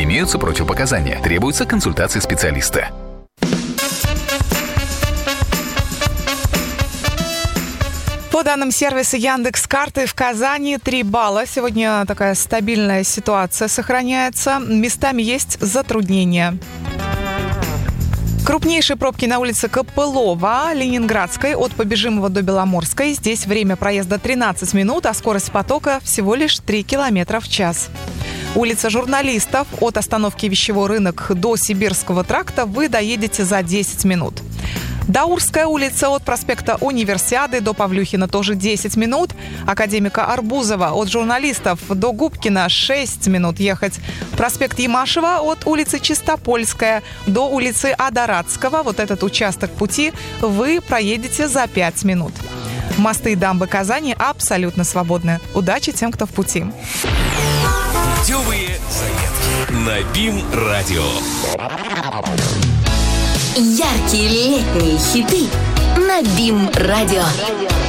Имеются противопоказания. Требуется консультация специалиста. По данным сервиса Яндекс.Карты, в Казани 3 балла. Сегодня такая стабильная ситуация сохраняется. Местами есть затруднения. Крупнейшие пробки на улице Копылова, Ленинградской, от Побежимого до Беломорской. Здесь время проезда 13 минут, а скорость потока всего лишь 3 км в час. Улица Журналистов, от остановки Вещевой рынок до Сибирского тракта вы доедете за 10 минут. Даурская улица, от проспекта Универсиады до Павлюхина тоже 10 минут. Академика Арбузова, от Журналистов до Губкина 6 минут ехать. Проспект Ямашева, от улицы Чистопольская до улицы Адарадского. Вот этот участок пути вы проедете за 5 минут. Мосты и дамбы Казани абсолютно свободны. Удачи тем, кто в пути. Путевые заметки на БИМ-радио. Яркие летние хиты на БИМ-радио.